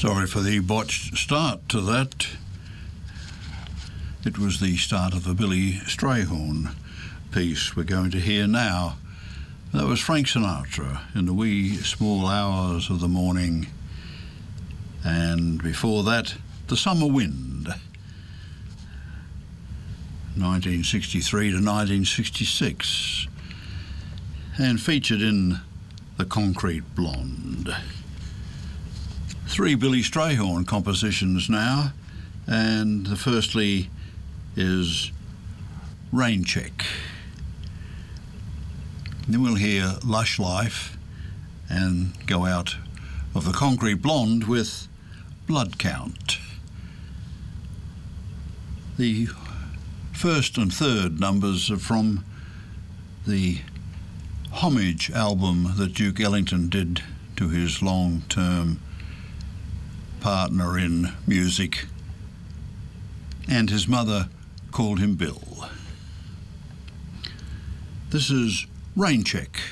Sorry for the botched start to that. It was the start of a Billy Strayhorn piece we're going to hear now. That was Frank Sinatra in the wee small hours of the morning. And before that, The Summer Wind, 1963 to 1966, and featured in The Concrete Blonde. 3 Billy Strayhorn compositions now, and the firstly is Rain Check. Then we'll hear Lush Life and go out of The Concrete Blonde with Blood Count. The first and third numbers are from the Homage album that Duke Ellington did to his long-term partner in music, and his mother called him Bill. This is Rain Check.